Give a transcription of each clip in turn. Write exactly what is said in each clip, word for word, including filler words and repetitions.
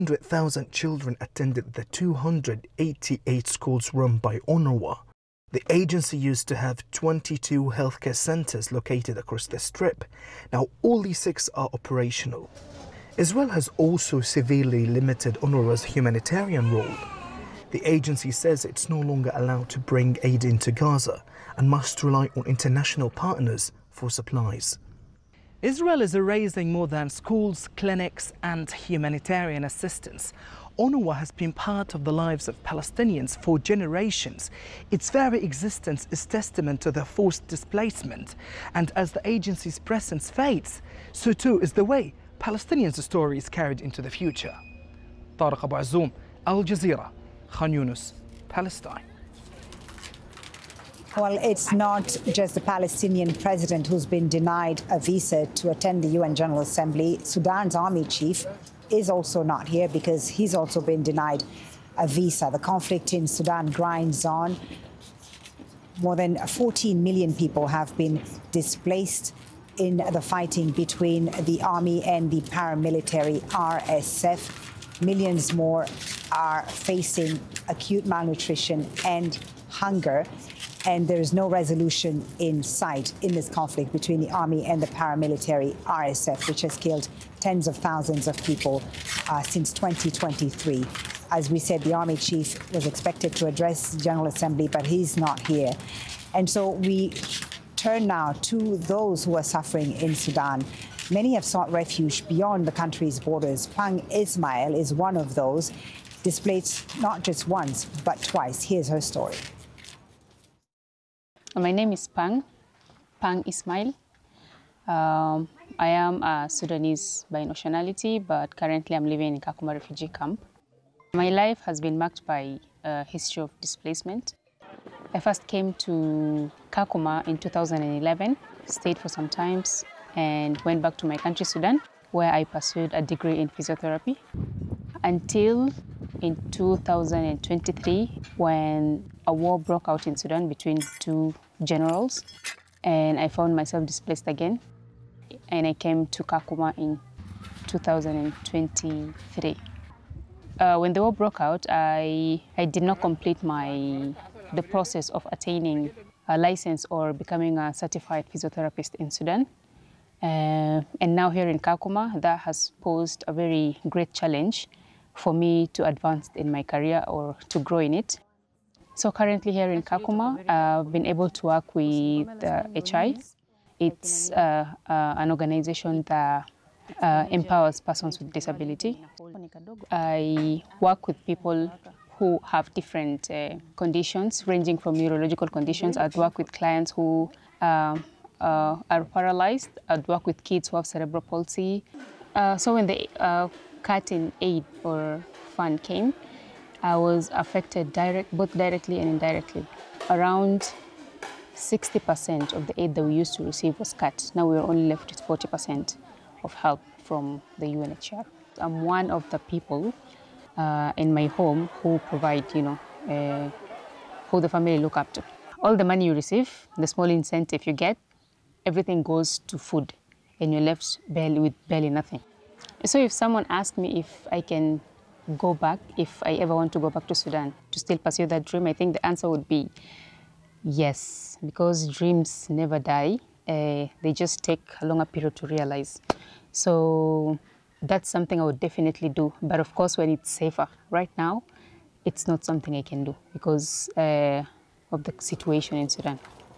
one hundred thousand children attended the two hundred eighty-eight schools run by UNRWA. The agency used to have twenty-two healthcare centers located across the strip. Now only six are operational. Israel has also severely limited UNRWA's humanitarian role. The agency says it's no longer allowed to bring aid into Gaza and must rely on international partners for supplies. Israel is erasing more than schools, clinics and humanitarian assistance. UNRWA has been part of the lives of Palestinians for generations. Its very existence is testament to their forced displacement. And as the agency's presence fades, so too is the way Palestinians' story is carried into the future. Tariq Abu Azzoum, Al Jazeera, Khan Yunis, Palestine. Well, it's not just the Palestinian president who's been denied a visa to attend the U N General Assembly. Sudan's army chief is also not here because he's also been denied a visa. The conflict in Sudan grinds on. More than fourteen million people have been displaced in the fighting between the army and the paramilitary R S F. Millions more are facing acute malnutrition and hunger, and there is no resolution in sight in this conflict between the army and the paramilitary R S F, which has killed tens of thousands of people uh, since twenty twenty-three. As we said, the army chief was expected to address the General Assembly, but he's not here. And so we turn now to those who are suffering in Sudan. Many have sought refuge beyond the country's borders. Pang Ismail is one of those, displaced not just once, but twice. Here's her story. My name is Pang, Pang Ismail. Um, I am a Sudanese by nationality, but currently I'm living in Kakuma refugee camp. My life has been marked by a history of displacement. I first came to Kakuma in two thousand eleven, stayed for some time, and went back to my country, Sudan, where I pursued a degree in physiotherapy until in two thousand twenty-three, when a war broke out in Sudan between two generals, and I found myself displaced again, and I came to Kakuma in two thousand twenty-three. Uh, when the war broke out, I, I did not complete my, the process of attaining a license or becoming a certified physiotherapist in Sudan. Uh, and now here in Kakuma, that has posed a very great challenge for me to advance in my career or to grow in it. So currently here in Kakuma, I've been able to work with uh, H I. It's uh, uh, an organization that uh, empowers persons with disability. I work with people who have different uh, conditions, ranging from neurological conditions. I'd work with clients who uh, uh, are paralyzed. I'd work with kids who have cerebral palsy. Uh, so when the uh, Curtin Aid or fund came, I was affected direct, both directly and indirectly. Around sixty percent of the aid that we used to receive was cut. Now we're only left with forty percent of help from the U N H C R. I'm one of the people uh, in my home who provide, you know, uh, who the family look up to. All the money you receive, the small incentive you get, everything goes to food, and you're left barely with barely nothing. So if someone asks me if I can go back, if I ever want to go back to Sudan to still pursue that dream, I think the answer would be yes, because dreams never die. Uh, they just take a longer period to realize. So that's something I would definitely do. But of course, when it's safer. Right now, it's not something I can do because uh, of the situation in Sudan.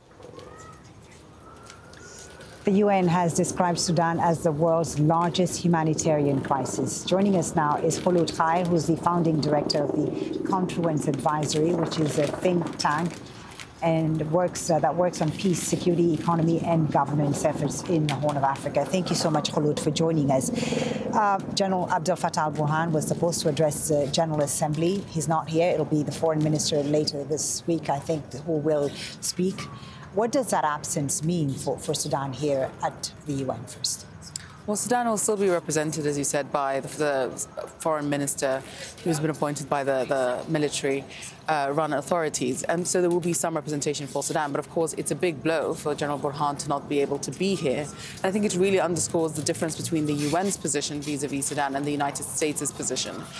The U N has described Sudan as the world's largest humanitarian crisis. Joining us now is Khulud Khair, who's the founding director of the Confluence Advisory, which is a think tank and works uh, that works on peace, security, economy, and governance efforts in the Horn of Africa. Thank you so much, Khulud, for joining us. Uh, General Abdel Fattah al-Burhan was supposed to address the General Assembly. He's not here. It'll be the foreign minister later this week, I think, who will speak. What does that absence mean for, for Sudan here at the U N first? Well, Sudan will still be represented, as you said, by the, the foreign minister who's been appointed by the, the military-run uh, authorities. And so there will be some representation for Sudan. But, of course, it's a big blow for General Burhan to not be able to be here. And I think it really underscores the difference between the U N's position vis-a-vis Sudan and the United States' position.